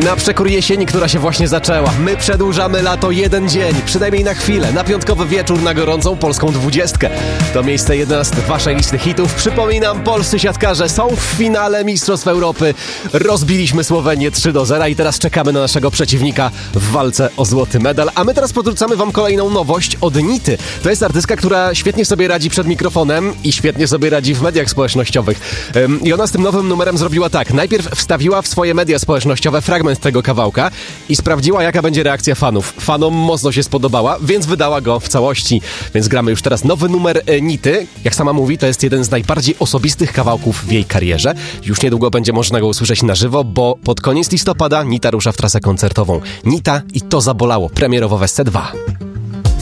Na przekór jesieni, która się właśnie zaczęła. My przedłużamy lato jeden dzień, przynajmniej na chwilę, na piątkowy wieczór na gorącą polską 20. To miejsce 11 waszej listy hitów. Przypominam, polscy siatkarze są w finale Mistrzostw Europy. Rozbiliśmy Słowenię 3-0 i teraz czekamy na naszego przeciwnika w walce o złoty medal. A my teraz podrzucamy wam kolejną nowość od Nity. To jest artystka, która świetnie sobie radzi przed mikrofonem i świetnie sobie radzi w mediach społecznościowych. I ona z tym nowym numerem zrobiła tak. Najpierw wstawiła w swoje media społecznościowe fragment tego kawałka i sprawdziła, jaka będzie reakcja fanów. Fanom mocno się spodobała, więc wydała go w całości. Więc gramy już teraz nowy numer Nity. Jak sama mówi, to jest jeden z najbardziej osobistych kawałków w jej karierze. Już niedługo będzie można go usłyszeć na żywo, bo pod koniec listopada Nita rusza w trasę koncertową. Nita i To zabolało. Premierowo w SC2.